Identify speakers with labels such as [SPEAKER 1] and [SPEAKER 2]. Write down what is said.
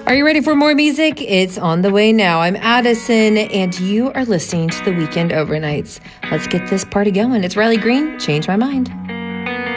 [SPEAKER 1] Are you ready for more music? It's on the way now. I'm Addison, and you are listening to the Weekend Overnights. Let's get this party going. It's Riley Green, Change My Mind.